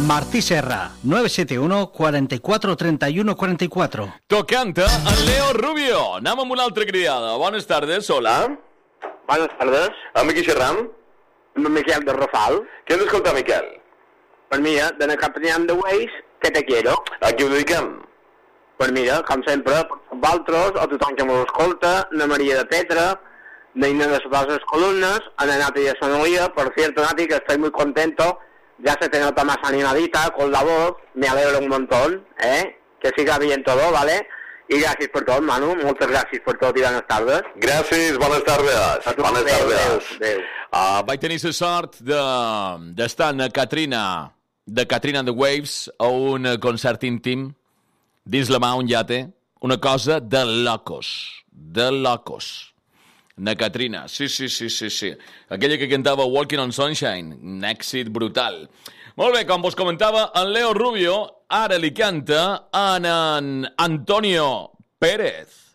Martí Serra, 971 44 31 44. Tocant en Leo Rubio. Anem amb una altra criada. Bones tardes, hola. Buenas tardes. Amb qui xerram? Amb Miquel de Rafal. Què hem d'escoltar, Miquel? Pues mira, de la Capitán de Ways, que te quiero. A qui ho dediquem? Pues mira, com sempre, per vosaltres, a tothom que m'ho escolta, na Maria de Petra, na Inés de las columnas, a la Nati de Sonoría. Por cierto, Nati, que estoy muy contento, ya se te nota más animadita con la voz, me alegro un montón, que siga bien todo, ¿vale? Y gracias por todo, Manu, muchas gracias por todo y buenas tardes. Gràcies, bones tardes. Bones tardes. Adéu. Vaig tenir la sort d'estar en Katrina, de Katrina and the Waves, a un concert íntim dins la mà un llate, una cosa de locos, Na Katrina, sí. Aquella que cantava Walking on Sunshine, un èxit brutal. Molt bé, com vos comentava, en Leo Rubio ara li canta en Antonio Pérez.